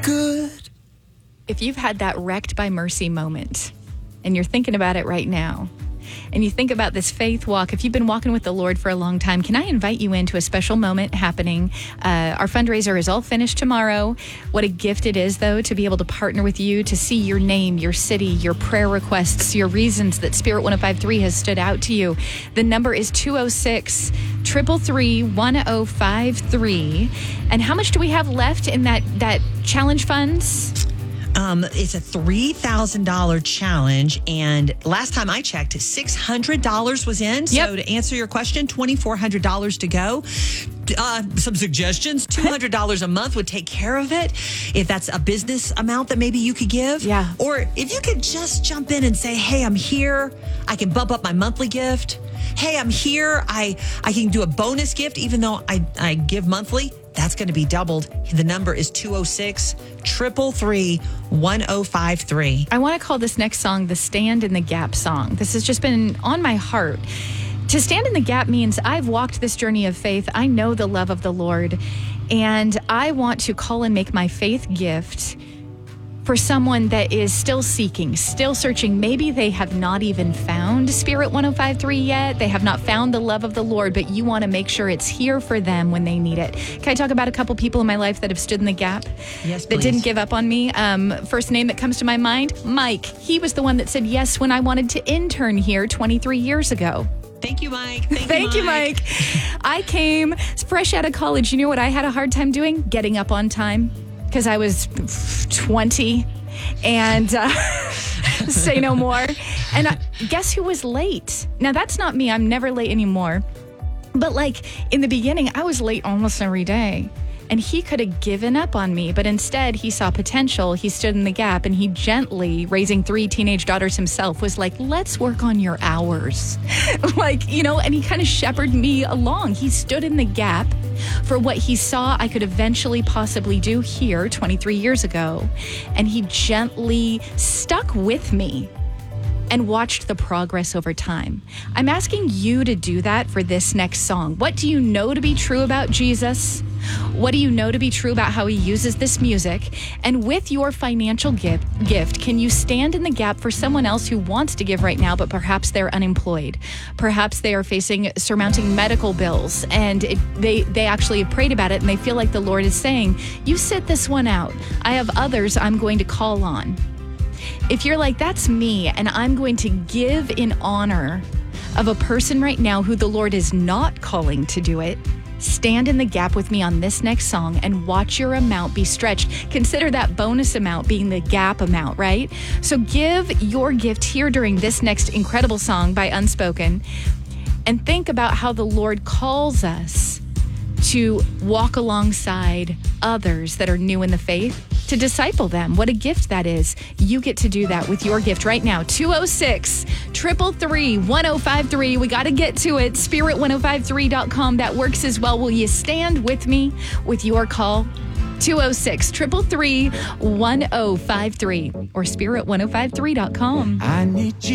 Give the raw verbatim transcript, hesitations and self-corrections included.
good. If you've had that wrecked by mercy moment and you're thinking about it right now, and you think about this faith walk, if you've been walking with the Lord for a long time, can I invite you into a special moment happening? Uh, our fundraiser is all finished tomorrow. What a gift it is, though, to be able to partner with you, to see your name, your city, your prayer requests, your reasons that Spirit one oh five three has stood out to you. The number is two oh six, three three three, one oh five three. And how much do we have left in that, that challenge funds? Um, it's a three thousand dollars challenge, and last time I checked, six hundred dollars was in. Yep. So to answer your question, two thousand four hundred dollars to go. Uh, some suggestions, two hundred dollars a month would take care of it. If that's a business amount that maybe you could give. Yeah. Or if you could just jump in and say, hey, I'm here. I can bump up my monthly gift. Hey, I'm here. I, I can do a bonus gift, even though I, I give monthly. That's going to be doubled. The number is two oh six, three three three, one oh five three. I want to call this next song the Stand in the Gap song. This has just been on my heart. To stand in the gap means I've walked this journey of faith. I know the love of the Lord, and I want to call and make my faith gift for someone that is still seeking, still searching. Maybe they have not even found Spirit one oh five three yet. They have not found the love of the Lord, but you want to make sure it's here for them when they need it. Can I talk about a couple people in my life that have stood in the gap? Yes, That please. didn't give up on me? Um, first name that comes to my mind, Mike. He was the one that said yes when I wanted to intern here twenty-three years ago. Thank you, Mike. Thank, Thank you, Mike. I came fresh out of college. You know what I had a hard time doing? Getting up on time, because I was twenty and uh, say no more. And I, guess who was late? Now, that's not me. I'm never late anymore. But like in the beginning, I was late almost every day. And he could have given up on me, but instead he saw potential. He stood in the gap, and he gently, raising three teenage daughters himself, was like, let's work on your hours. Like, you know, and he kind of shepherded me along. He stood in the gap for what he saw I could eventually possibly do here twenty-three years ago. And he gently stuck with me and watched the progress over time. I'm asking you to do that for this next song. What do you know to be true about Jesus? What do you know to be true about how he uses this music? And with your financial gift, gift, can you stand in the gap for someone else who wants to give right now, but perhaps they're unemployed? Perhaps they are facing surmounting medical bills, and it, they, they actually have prayed about it, and they feel like the Lord is saying, you sit this one out. I have others I'm going to call on. If you're like, that's me, and I'm going to give in honor of a person right now who the Lord is not calling to do it, stand in the gap with me on this next song and watch your amount be stretched. Consider that bonus amount being the gap amount, right? So give your gift here during this next incredible song by Unspoken, and think about how the Lord calls us to walk alongside others that are new in the faith, to disciple them. What a gift that is. You get to do that with your gift right now. two oh six, three three three, one oh five three. We got to get to it. spirit one oh five three dot com. That works as well. Will you stand with me with your call? two oh six, three three three, one oh five three or spirit one oh five three dot com. I need you.